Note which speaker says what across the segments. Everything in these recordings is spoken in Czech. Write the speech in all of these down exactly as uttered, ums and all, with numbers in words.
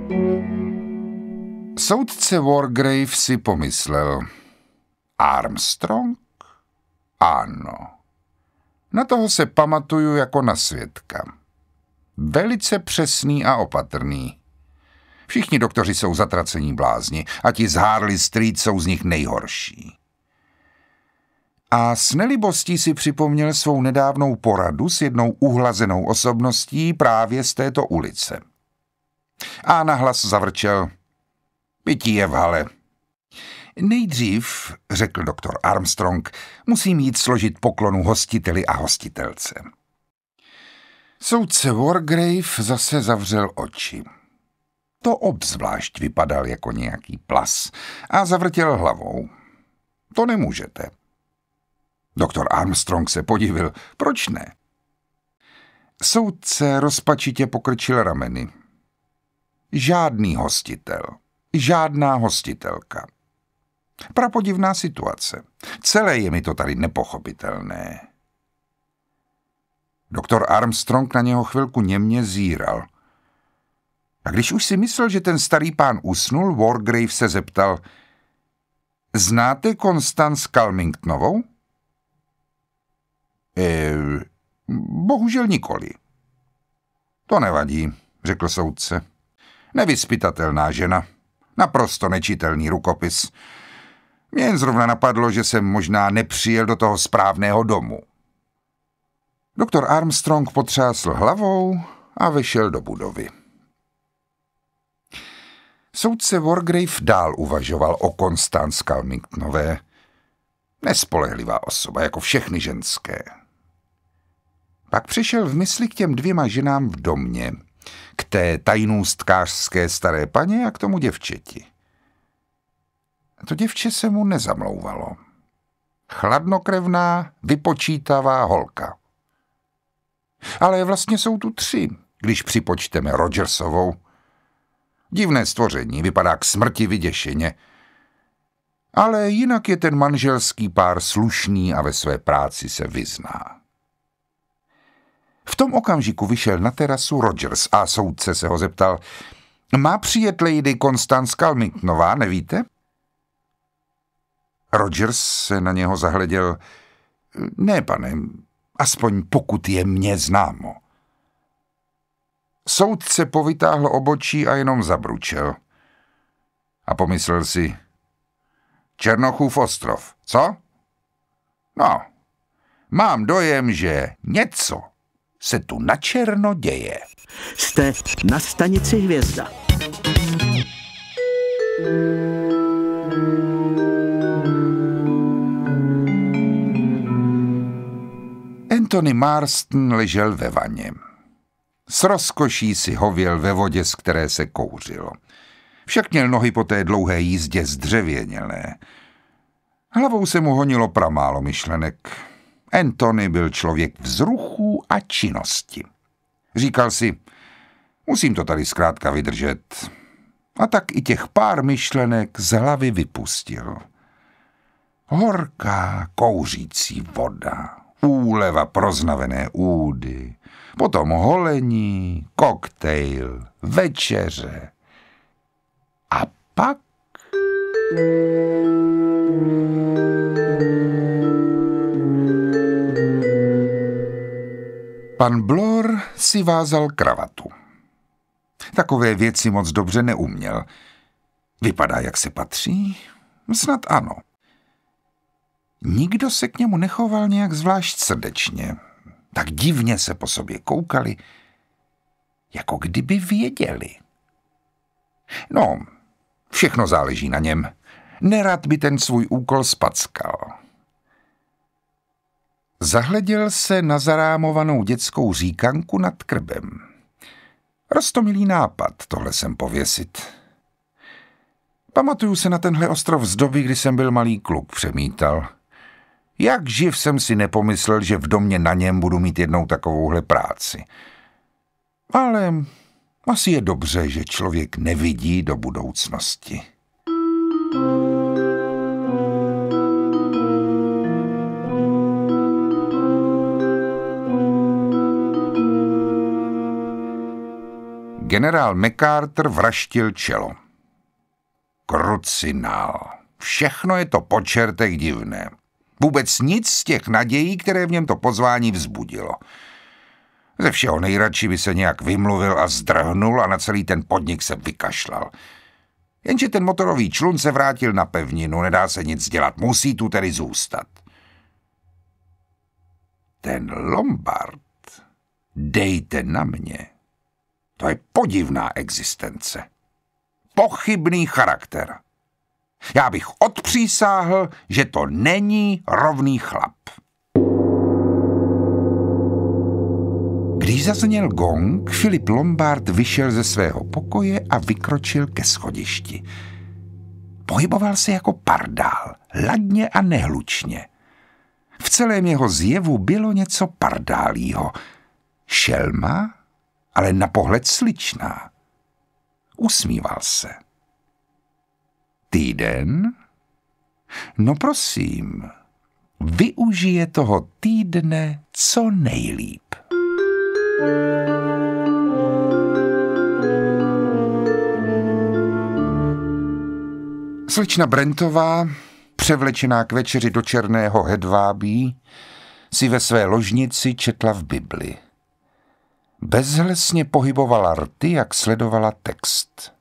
Speaker 1: Soudce Wargrave si pomyslel. Armstrong? Ano. Na toho se pamatuju jako na svědka. Velice přesný a opatrný. Všichni doktoři jsou zatracení blázni a ti z Harley Street jsou z nich nejhorší. A s nelibostí si připomněl svou nedávnou poradu s jednou uhlazenou osobností právě z této ulice. A nahlas zavrčel. Pití je v hale. Nejdřív, řekl doktor Armstrong, musím jít složit poklonu hostiteli a hostitelce. Soudce Wargrave zase zavřel oči. To obzvlášť vypadal jako nějaký plas a zavrtěl hlavou. To nemůžete. Doktor Armstrong se podivil. Proč ne? Soudce rozpačitě pokrčil rameny. Žádný hostitel. Žádná hostitelka. Prapodivná situace. Celé je mi to tady nepochopitelné. Doktor Armstrong na něho chvilku němě zíral. A když už si myslel, že ten starý pán usnul, Wargrave se zeptal. Znáte Constance Calmingtonovou? E, bohužel nikoli. To nevadí, řekl soudce. Nevyzpytatelná žena. Naprosto nečitelný rukopis. Mě jen zrovna napadlo, že jsem možná nepřijel do toho správného domu. Doktor Armstrong potřásl hlavou a vešel do budovy. Soudce Wargrave dál uvažoval o Constance Calmingtonové. Nespolehlivá osoba, jako všechny ženské. Pak přišel v mysli k těm dvěma ženám v domě, k té tajnůstkářské staré paně a k tomu děvčeti. To děvče se mu nezamlouvalo. Chladnokrevná, vypočítavá holka. Ale vlastně jsou tu tři, když připočteme Rogersovou. Divné stvoření, vypadá k smrti vyděšeně. Ale jinak je ten manželský pár slušný a ve své práci se vyzná. V tom okamžiku vyšel na terasu Rogers a soudce se ho zeptal, má přijet lady Constance Calmingtonová, nevíte? Rogers se na něho zahleděl, ne, pane, aspoň pokud je mně známo. Soudce povytáhl obočí a jenom zabručel. A pomyslel si, Černochův ostrov, co? No, mám dojem, že něco se tu načerno děje.
Speaker 2: Jste na stanici Hvězda.
Speaker 1: Anthony Marston ležel ve vaně. S rozkoší si hověl ve vodě, z které se kouřilo. Však měl nohy po té dlouhé jízdě zdřevěnělé. Hlavou se mu honilo pramálo myšlenek. Anthony byl člověk vzruchů a činnosti. Říkal si, musím to tady zkrátka vydržet. A tak i těch pár myšlenek z hlavy vypustil. Horká, kouřící voda, úleva proznavené údy, potom holení, koktejl, večeře. A pak... Pan Blor si vázal kravatu. Takové věci moc dobře neuměl. Vypadá, jak se patří? Snad ano. Nikdo se k němu nechoval nějak zvlášť srdečně. Tak divně se po sobě koukali, jako kdyby věděli. No, všechno záleží na něm. Nerad by ten svůj úkol spackal. Zahleděl se na zarámovanou dětskou říkanku nad krbem. Roztomilý nápad, tohle sem pověsit. Pamatuju se na tenhle ostrov z doby, kdy jsem byl malý kluk, přemítal. Jak živ jsem si nepomyslel, že v domě na něm budu mít jednou takovouhle práci. Ale asi je dobře, že člověk nevidí do budoucnosti. generál MacArthur vraštil čelo. Krucinál. Všechno je to po čertech divné. Vůbec nic z těch nadějí, které v něm to pozvání vzbudilo. Ze všeho nejradši by se nějak vymluvil a zdrhnul a na celý ten podnik se vykašlal. Jenže ten motorový člun se vrátil na pevninu, nedá se nic dělat, musí tu tedy zůstat. Ten Lombard, dejte na mě, to je podivná existence. Pochybný charakter. Já bych odpřísáhl, že to není rovný chlap. Když zazněl gong, Philip Lombard vyšel ze svého pokoje a vykročil ke schodišti. Pohyboval se jako pardál, ladně a nehlučně. V celém jeho zjevu bylo něco pardálího. Šelma, ale na pohled sličná. Usmíval se. Týden? No prosím, využije toho týdne co nejlíp. Slečna Brentová, převlečená k večeři do černého hedvábí, si ve své ložnici četla v Bibli. Bezhlesně pohybovala rty, jak sledovala text.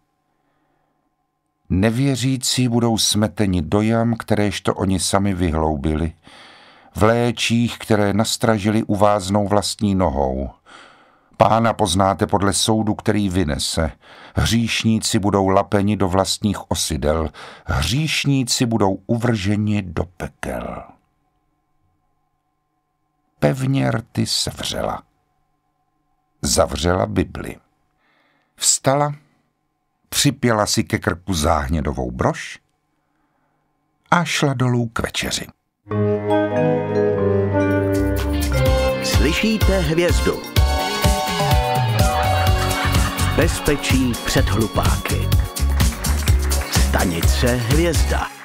Speaker 1: Nevěřící budou smeteni do jam, kteréžto oni sami vyhloubili. V léčích, které nastražili, uváznou vlastní nohou. Pána poznáte podle soudu, který vynese. Hříšníci budou lapeni do vlastních osidel. Hříšníci budou uvrženi do pekel. Pevně rty sevřela. Zavřela Bibli. Vstala, připěla si ke krku záhnědovou brož a šla dolů k večeři.
Speaker 2: Slyšíte hvězdu. Bezpečí před hlupáky. Stanice Hvězda.